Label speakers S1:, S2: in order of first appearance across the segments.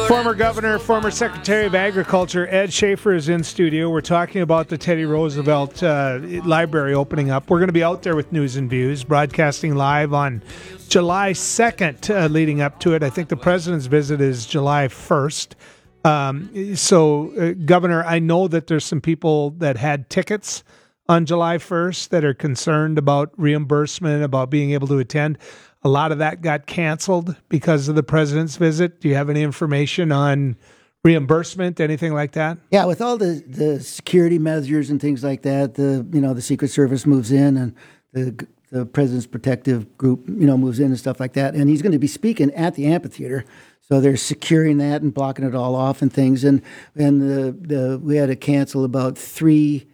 S1: Former Governor, former Secretary of Agriculture, Ed Schaefer is in studio. We're talking about the Teddy Roosevelt Library opening up. We're going to be out there with News and Views, broadcasting live on July 2nd, leading up to it. I think the president's visit is July 1st. Governor, I know that there's some people that had tickets on July 1st that are concerned about reimbursement, about being able to attend. A lot of that got canceled because of the president's visit. Do you have any information on reimbursement, anything like that?
S2: Yeah, with all the security measures and things like that, the Secret Service moves in and the president's protective group, moves in and stuff like that. And he's going to be speaking at the amphitheater. So they're securing that and blocking it all off and things. And we had to cancel about three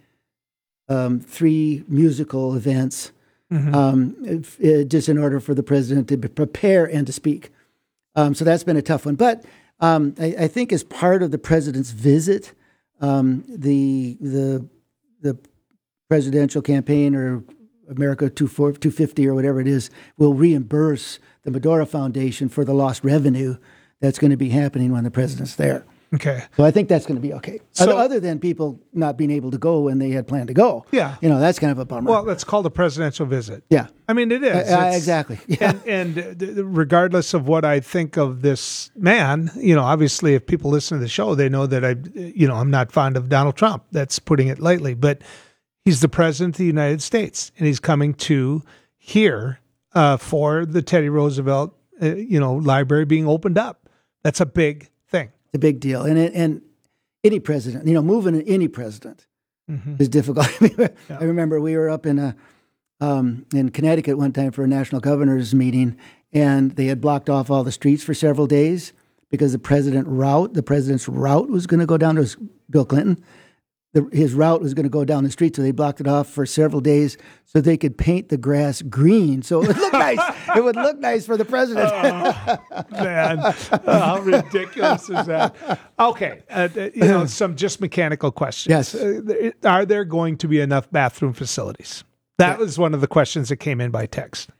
S2: musical events. Mm-hmm. Just in order for the president to prepare and to speak. So that's been a tough one. But I think as part of the president's visit, the presidential campaign or America 250 or whatever it is will reimburse the Medora Foundation for the lost revenue that's going to be happening when the president's there.
S1: Okay.
S2: So I think that's going to be okay. So, other than people not being able to go when they had planned to go.
S1: Yeah.
S2: That's kind of a bummer.
S1: Well, that's called a presidential visit.
S2: Yeah.
S1: I mean, it is.
S2: Exactly. Yeah.
S1: And regardless of what I think of this man, obviously if people listen to the show, they know that I'm not fond of Donald Trump. That's putting it lightly. But he's the president of the United States, and he's coming to here for the Teddy Roosevelt, library being opened up. That's a big thing.
S2: It's a big deal. And any president, moving any president is difficult. I remember we were up in Connecticut one time for a national governor's meeting, and they had blocked off all the streets for several days because the president's route was going to go down to Bill Clinton. His route was going to go down the street, so they blocked it off for several days so they could paint the grass green, so it would look nice. It would look nice for the president.
S1: Man, how ridiculous is that? Okay, some just mechanical questions.
S2: Yes.
S1: Are there going to be enough bathroom facilities? That was one of the questions that came in by text.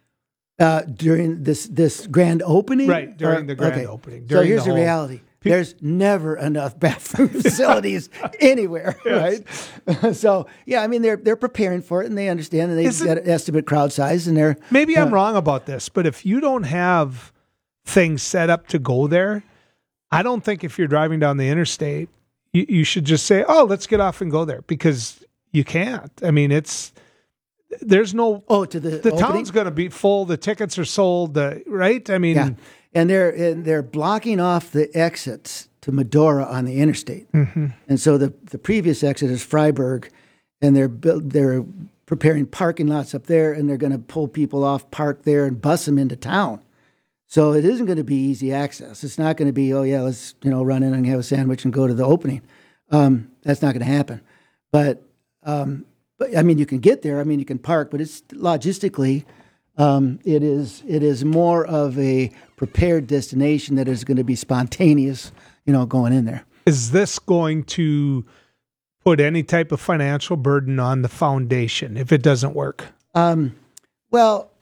S2: During this grand opening?
S1: Right, during the grand opening.
S2: So here's the reality. There's never enough bathroom facilities anywhere, right? So, yeah, I mean, they're preparing for it, and they understand, and they've got an estimate crowd size, and they're...
S1: Maybe I'm wrong about this, but if you don't have things set up to go there, I don't think if you're driving down the interstate, you should just say, oh, let's get off and go there, because you can't. I mean, there's no...
S2: Oh, to the
S1: town's going to be full, the tickets are sold, right? I mean...
S2: Yeah. And they're blocking off the exits to Medora on the interstate, and so the previous exit is Freiburg, and they're preparing parking lots up there, and they're going to pull people off, park there, and bus them into town. So it isn't going to be easy access. It's not going to be let's run in and have a sandwich and go to the opening. That's not going to happen. But I mean, you can get there. I mean, you can park, but it's logistically. It is more of a prepared destination that is going to be spontaneous, going in there.
S1: Is this going to put any type of financial burden on the foundation if it doesn't work?
S2: Well,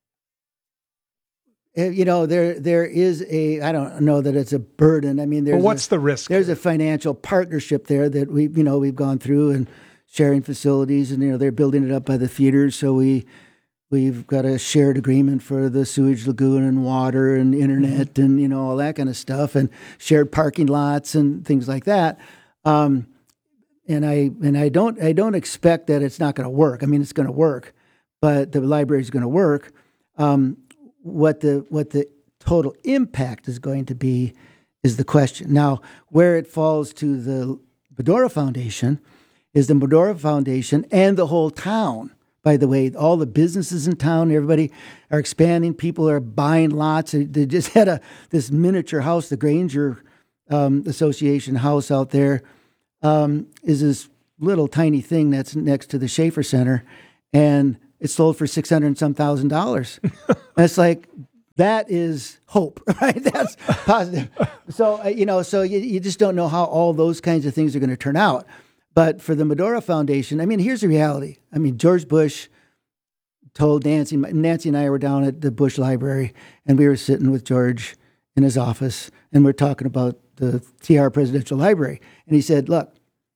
S2: there is I don't know that it's a burden. I mean,
S1: what's the risk?
S2: There's a financial partnership there that we've gone through and sharing facilities, and they're building it up by the feeders, so We've got a shared agreement for the sewage lagoon and water and internet and all that kind of stuff, and shared parking lots and things like that. And I don't expect that it's not going to work. I mean, it's going to work, but the library is going to work. What the total impact is going to be is the question. Now, where it falls to the Medora Foundation is the Medora Foundation and the whole town. By the way, all the businesses in town, everybody are expanding. People are buying lots. They just had this miniature house, the Granger Association house out there, is this little tiny thing that's next to the Schaefer Center, and it sold for $600 and some thousand. And it's like, that is hope, right? That's positive. So you just don't know how all those kinds of things are going to turn out. But for the Medora Foundation, I mean, here's the reality. I mean, George Bush told Nancy and I were down at the Bush Library, and we were sitting with George in his office, and we're talking about the TR Presidential Library. And he said, look,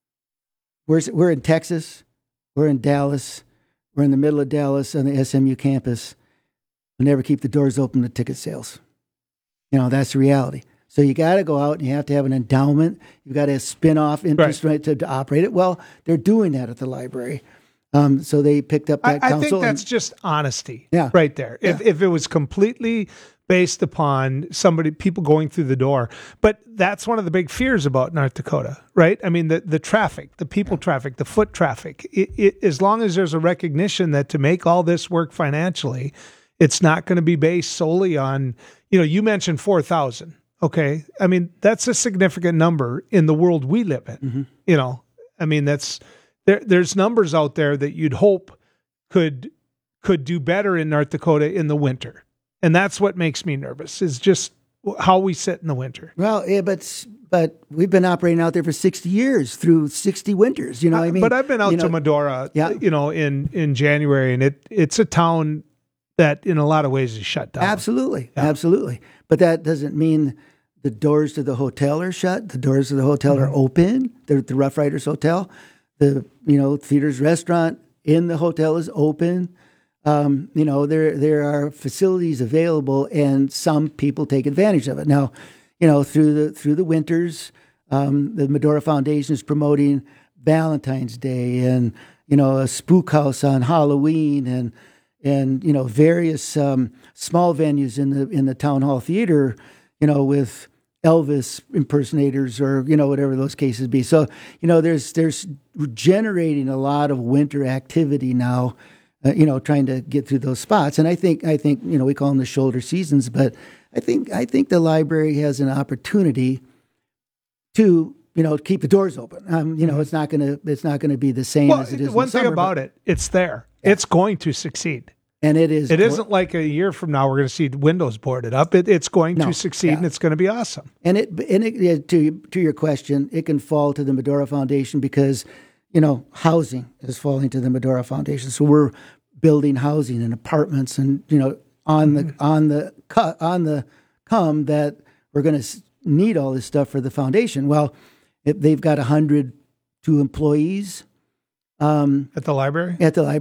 S2: we're in Texas, we're in Dallas, we're in the middle of Dallas on the SMU campus. We never keep the doors open to ticket sales. That's the reality. So you got to go out and you have to have an endowment. You've got to spin off interest rate to operate it. Well, they're doing that at the library. So they picked up that council.
S1: I think that's just honesty
S2: Yeah.
S1: right there. If it was completely based upon people going through the door. But that's one of the big fears about North Dakota, right? I mean, the traffic, the people traffic, the foot traffic, as long as there's a recognition that to make all this work financially, it's not going to be based solely on, you mentioned 4,000. Okay. I mean, that's a significant number in the world we live in. Mm-hmm. I mean, there's numbers out there that you'd hope could do better in North Dakota in the winter. And that's what makes me nervous, is just how we sit in the winter.
S2: Well, yeah, but we've been operating out there for 60 years through 60 winters, I mean.
S1: But I've been out to Medora, in January, and it's a town that in a lot of ways is shut down.
S2: Absolutely. Yeah. Absolutely. But that doesn't mean the doors to the hotel are shut. The doors to the hotel are open. The Rough Riders Hotel, the theater's restaurant in the hotel is open. There are facilities available, and some people take advantage of it. Now, through the winters, the Medora Foundation is promoting Valentine's Day and a spook house on Halloween and various small venues in the town hall theater, with Elvis impersonators or whatever those cases be. So there's generating a lot of winter activity now. Trying to get through those spots. And I think we call them the shoulder seasons, but I think the library has an opportunity to keep the doors open. It's not gonna be the same as it is.
S1: One
S2: in
S1: thing
S2: summer,
S1: about it, it's there. Yeah. It's going to succeed.
S2: And it is.
S1: It isn't like a year from now we're going to see windows boarded up. It's going to succeed, and it's going to be awesome.
S2: And to your question, it can fall to the Medora Foundation because housing is falling to the Medora Foundation. So we're building housing and apartments, and on the come that we're going to need all this stuff for the foundation. Well, they've got 102 employees
S1: at the library.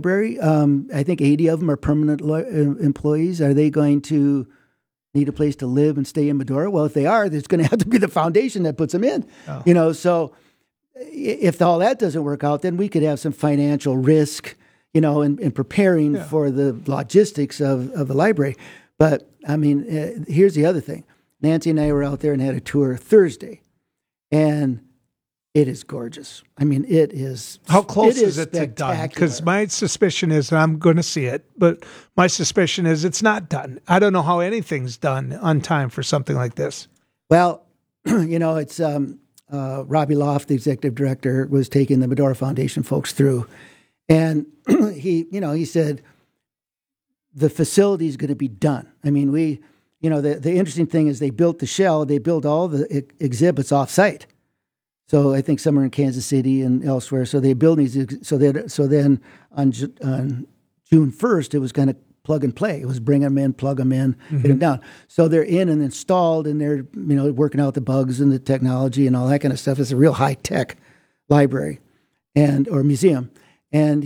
S2: I think 80 of them are permanent employees. Are they going to need a place to live and stay in Medora? Well, if they are, there's going to have to be the foundation that puts them in. Oh. So if all that doesn't work out, then we could have some financial risk, in preparing for the logistics of the library. But I mean, here's the other thing. Nancy and I were out there and had a tour Thursday, and it is gorgeous. I mean, it is.
S1: How close is it to done? Because my suspicion is, and I'm going to see it, but my suspicion is it's not done. I don't know how anything's done on time for something like this.
S2: Well, it's Robbie Loft, the executive director, was taking the Medora Foundation folks through, and he said the facility is going to be done. I mean, the interesting thing is they built the shell, they built all the exhibits off-site. So I think somewhere in Kansas City and elsewhere. So they build these. So then on June 1st, it was kind of plug and play. It was bring them in, plug them in, get them down. So they're in and installed, and they're working out the bugs and the technology and all that kind of stuff. It's a real high tech library or museum, and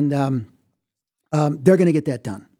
S2: they're going to get that done.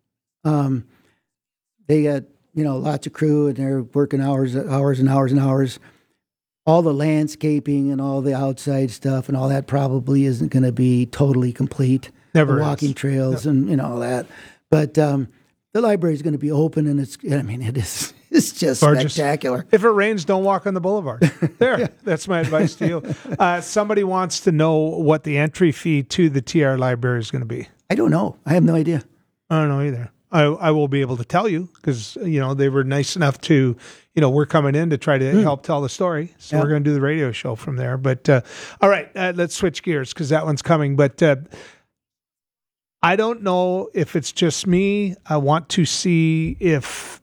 S2: They got lots of crew, and they're working hours and hours and hours. All the landscaping and all the outside stuff and all that probably isn't going to be totally complete.
S1: Never
S2: the walking trails and all that. But the library is going to be open, and it's just
S1: gorgeous.
S2: Spectacular.
S1: If it rains, don't walk on the boulevard. There, that's my advice to you. Somebody wants to know what the entry fee to the TR library is going to be.
S2: I don't know. I have no idea.
S1: I don't know either. I will be able to tell you because, they were nice enough to, we're coming in to try to help tell the story. So we're going to do the radio show from there. But all right, let's switch gears because that one's coming. But I don't know if it's just me. I want to see if